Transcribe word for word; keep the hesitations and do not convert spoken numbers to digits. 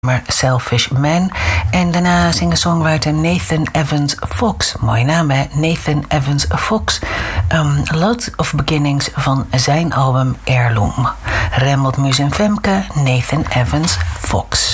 maar Selfish Man. En daarna singer-songwriter Nathan Evans Fox. Mooie naam hè, Nathan Evans Fox. Um, Lot of Beginnings van zijn album Heirloom. Remmelt Muus en Femke, Nathan Evans Fox.